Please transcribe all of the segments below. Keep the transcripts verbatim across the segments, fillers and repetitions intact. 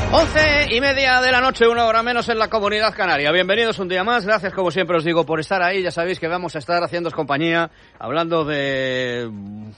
Once y media de la noche, una hora menos en la Comunidad Canaria. Bienvenidos un día más, gracias como siempre os digo por estar ahí. Ya sabéis que vamos a estar haciéndoos compañía, hablando de...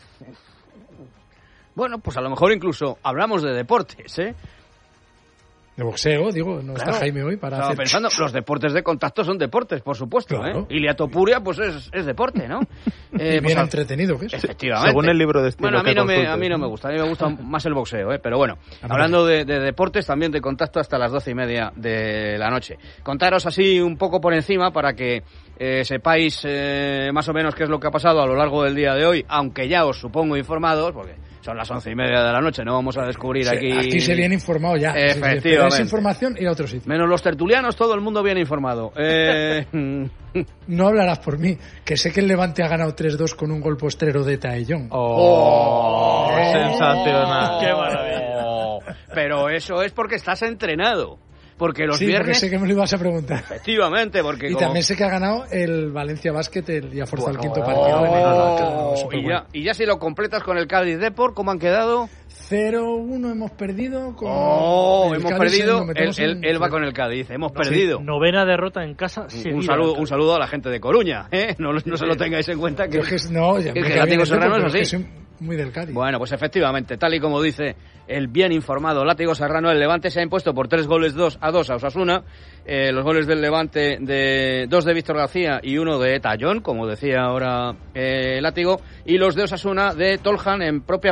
Bueno, pues a lo mejor incluso hablamos de deportes, ¿eh? De boxeo, digo, no claro. Está Jaime hoy para Estaba hacer... pensando, los deportes de contacto son deportes, por supuesto, claro. ¿eh? Y la topuria, pues es, es deporte, ¿no? Eh, y bien pues, entretenido, ¿qué es? Efectivamente. Según el libro de estilo Bueno, a mí, no me, a mí no me gusta, a mí me gusta más el boxeo, ¿eh? Pero bueno, hablando de, de deportes, también de contacto hasta las doce y media de la noche. Contaros así un poco por encima para que eh, sepáis eh, más o menos qué es lo que ha pasado a lo largo del día de hoy, aunque ya os supongo informados, porque son las once y media de la noche, no vamos a descubrir sí, aquí... Aquí se viene informado ya. Efectivamente. Si información, ir a otro sitio. Menos los tertulianos, todo el mundo viene informado. Eh... No hablarás por mí, que sé que el Levante ha ganado tres dos con un gol postrero de Taellón. ¡Oh! oh ¡Sensacional! ¡Qué maravilla! Pero eso es porque estás entrenado. Porque los sí, viernes... porque sé que me lo ibas a preguntar. Efectivamente, porque... Y como... también sé que ha ganado el Valencia Basket y ha forzado bueno, el quinto partido. Oh, en el... y, ya, y ya si lo completas con el Cádiz Depor, ¿cómo han quedado? cero uno hemos perdido con... Oh, hemos Cádiz, perdido, él, en... él, él va con el Cádiz, hemos no, perdido. Sí, novena derrota en casa. Un saludo, un saludo a la gente de Coruña, ¿eh? No, no se lo tengáis en cuenta que... que no, ya que el Látigo Serrano es así. Es que muy del Cádiz. Bueno, pues efectivamente, tal y como dice el bien informado Látigo Serrano, el Levante se ha impuesto por tres goles dos a dos a Osasuna. Eh, los goles del Levante, de dos de Víctor García y uno de Tallón, como decía ahora eh, Látigo, y los de Osasuna de Toljan en propia